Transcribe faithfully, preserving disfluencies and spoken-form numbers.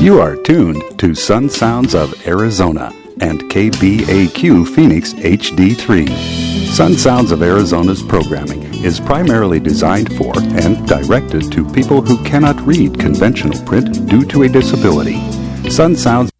You are tuned to Sun Sounds of Arizona and K B A Q Phoenix H D three. Sun Sounds of Arizona's programming is primarily designed for and directed to people who cannot read conventional print due to a disability. Sun Sounds